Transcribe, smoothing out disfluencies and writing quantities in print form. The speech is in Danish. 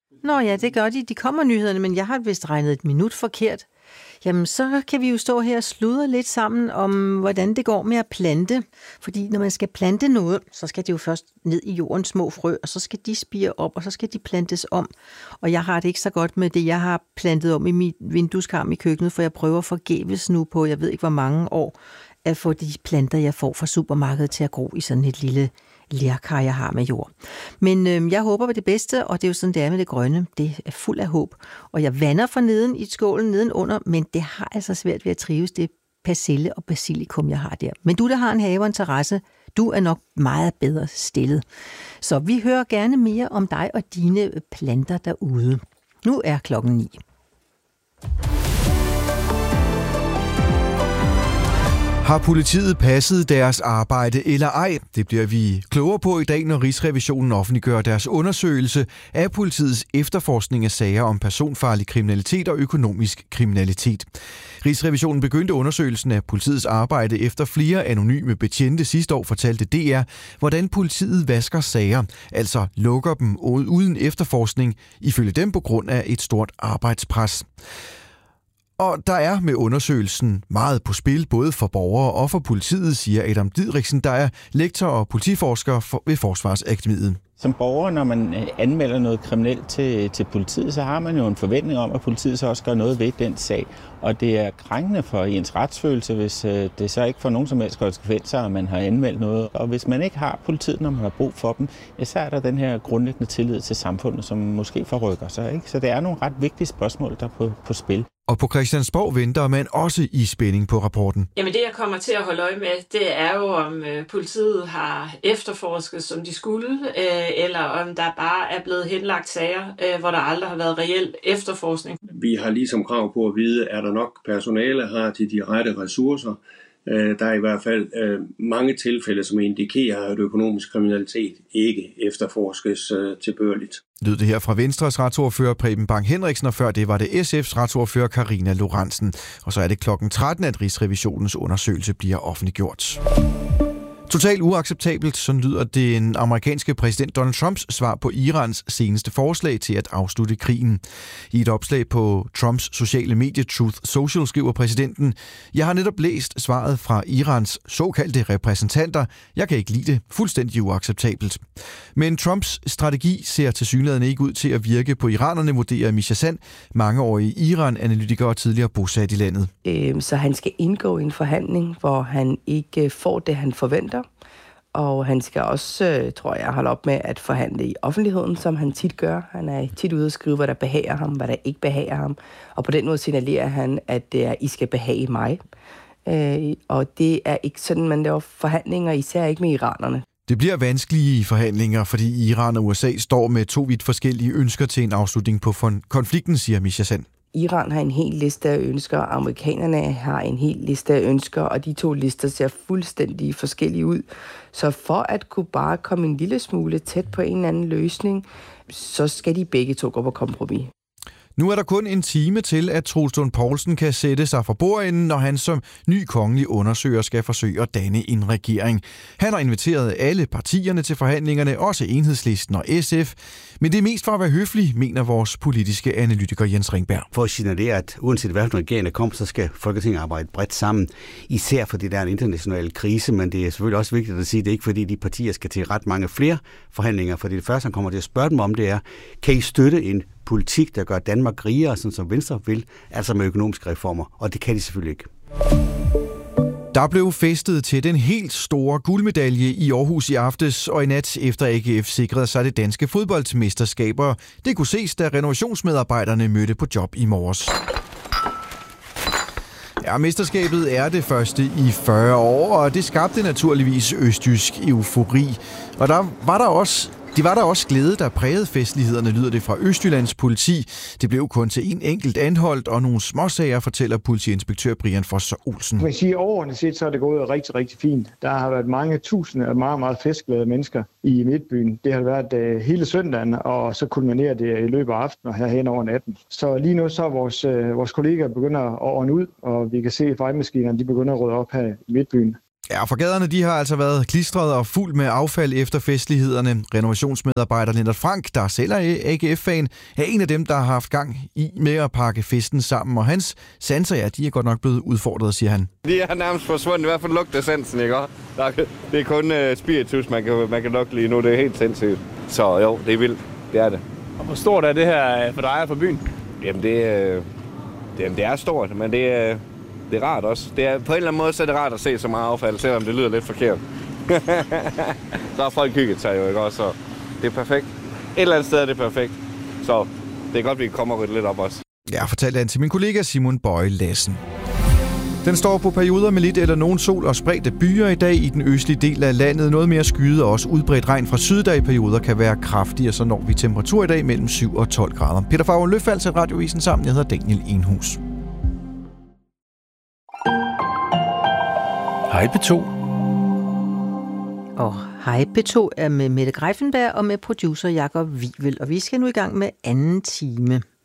Nå ja, det gør de. De kommer nyhederne, men jeg har vist regnet et minut forkert. Jamen, så kan vi jo stå her og sludre lidt sammen om, hvordan det går med at plante. Fordi når man skal plante noget, så skal det jo først ned i jorden små frø, og så skal de spire op, og så skal de plantes om. Og jeg har det ikke så godt med det, jeg har plantet om i mit vindueskarm i køkkenet, for jeg prøver forgæves nu på, jeg ved ikke hvor mange år, at få de planter, jeg får fra supermarkedet, til at gro i sådan et lille lerkar, jeg har med jord. Men jeg håber på det bedste, og det er jo sådan, det er med det grønne. Det er fuld af håb. Og jeg vander for neden i skålen nedenunder, men det har altså svært ved at trives, det persille og basilikum, jeg har der. Men du, der har en have og en terrasse, du er nok meget bedre stillet. Så vi hører gerne mere om dig og dine planter derude. Nu er klokken 9. Har politiet passet deres arbejde eller ej? Det bliver vi klogere på i dag, når Rigsrevisionen offentliggør deres undersøgelse af politiets efterforskning af sager om personfarlig kriminalitet og økonomisk kriminalitet. Rigsrevisionen begyndte undersøgelsen af politiets arbejde efter flere anonyme betjente sidste år fortalte DR, hvordan politiet vasker sager, altså lukker dem uden efterforskning, ifølge dem på grund af et stort arbejdspres. Og der er med undersøgelsen meget på spil, både for borgere og for politiet, siger Adam Didriksen, der er lektor og politiforsker ved Forsvarsakademiet. Som borger, når man anmelder noget kriminelt til politiet, så har man jo en forventning om, at politiet så også gør noget ved den sag. Og det er krænkende for ens retsfølelse, hvis det så ikke får nogen som helst konsekvenser, at man har anmeldt noget. Og hvis man ikke har politiet, når man har brug for dem, ja, så er der den her grundlæggende tillid til samfundet, som måske forrykker sig. Ikke? Så det er nogle ret vigtige spørgsmål, der er på spil. Og på Christiansborg venter man også i spænding på rapporten. Jamen det, jeg kommer til at holde øje med, det er jo, om politiet har efterforsket, som de skulle, eller om der bare er blevet henlagt sager, hvor der aldrig har været reel efterforskning. Vi har ligesom krav på at vide, er der nok personale, har de rette ressourcer. Der er i hvert fald mange tilfælde, som indikerer, at økonomisk kriminalitet ikke efterforskes tilbørligt. Lød det her fra Venstres retsordfører Preben Bang Henriksen, og før det var det SF's retsordfører Karina Lorentzen. Og så er det klokken 13, at Rigsrevisionens undersøgelse bliver offentliggjort. Totalt uacceptabelt, sådan lyder den amerikanske præsident Donald Trumps svar på Irans seneste forslag til at afslutte krigen. I et opslag på Trumps sociale medie Truth Social skriver præsidenten: "Jeg har netop læst svaret fra Irans såkaldte repræsentanter. Jeg kan ikke lide det. Fuldstændig uacceptabelt." Men Trumps strategi ser tilsyneladende ikke ud til at virke på iranerne, vurderer Misha Sand, mangeårig Iran-analytiker og tidligere bosat i landet. Så han skal indgå i en forhandling, hvor han ikke får det, han forventer. Og han skal også, tror jeg, holde op med at forhandle i offentligheden, som han tit gør. Han er tit ude at skrive, hvad der behager ham, hvad der ikke behager ham. Og på den måde signalerer han, at det er, I skal behage mig. Og det er ikke sådan, man laver forhandlinger, især ikke med iranerne. Det bliver vanskelige forhandlinger, fordi Iran og USA står med to vidt forskellige ønsker til en afslutning på konflikten, siger Misha Sand. Iran har en hel liste af ønsker, og amerikanerne har en hel liste af ønsker, og de to lister ser fuldstændig forskellige ud. Så for at kunne bare komme en lille smule tæt på en eller anden løsning, så skal de begge to gå på kompromis. Nu er der kun en time til, at Troels Lund Poulsen kan sætte sig for bordenden, når han som ny kongelig undersøger skal forsøge at danne en regering. Han har inviteret alle partierne til forhandlingerne, også Enhedslisten og SF. Men det er mest for at være høflig, mener vores politiske analytiker Jens Ringberg. For at signalere, at uanset hvad regeringen er kommet, så skal Folketinget arbejde bredt sammen. Især fordi der er en international krise, men det er selvfølgelig også vigtigt at sige, at det er ikke fordi de partier skal til ret mange flere forhandlinger. For det første, han kommer til at spørge dem om, det er, kan I støtte en politik, der gør Danmark rigere, sådan som Venstre vil, altså med økonomiske reformer, og det kan de selvfølgelig ikke. Der blev festet til den helt store guldmedalje i Aarhus i aftes, og i nat efter AGF sikrede sig det danske fodboldmesterskaber. Det kunne ses, da renovationsmedarbejderne mødte på job i morges. Ja, mesterskabet er det første i 40 år, og det skabte naturligvis østjysk eufori. Og der var der også glæde, der prægede festlighederne, lyder det fra Østjyllands politi. Det blev kun til en enkelt anholdt, og nogle småsager, fortæller politiinspektør Brian Foster Olsen. Man kan sige, overordnet set, så er det gået rigtig, rigtig fint. Der har været mange tusinde af meget, meget festglade mennesker i Midtbyen. Det har været hele søndagen, og så kulminerer det i løbet af aftenen og herhen over natten. Så lige nu så er vores kollegaer begynder at ordne ud, og vi kan se, at vejmaskinerne de begynder at rydde op her i Midtbyen. Ja, for gaderne de har altså været klistret og fuldt med affald efter festlighederne. Renovationsmedarbejder Lennart Frank, der selv er AGF-fan, er en af dem, der har haft gang i med at pakke festen sammen. Og hans sanser, ja, de er godt nok blevet udfordret, siger han. De er nærmest forsvundet, i hvert fald lugtesansen, ikke? Det er kun spiritus, man kan lugte lige nu. Det er helt sindssygt. Så jo, det er vildt. Det er det. Og hvor stort er det her for dig og for byen? Jamen, det er stort, men det er rart også. Det er, på en eller anden måde så er det rart at se så meget affald, selvom det lyder lidt forkert. Så har folk hygget sig jo, ikke også? Så det er perfekt. Et eller andet sted er det perfekt. Så det er godt, vi kommer og rydde lidt op også. Ja, fortalte han til min kollega Simon Bøje Lassen. Den står på perioder med lidt eller nogen sol og spredte byer i dag i den østlige del af landet. Noget mere skyet og også udbredt regn fra syd, der i perioder kan være kraftig, og så når vi temperatur i dag mellem 7 og 12 grader. Peter Favre Løffald til Radioavisen sammen. Jeg hedder Daniel Enhus. Hej P2. Og Hej P2 er med Mette Greiffenberg og med producer Jakob Wivel, og vi skal nu i gang med anden time.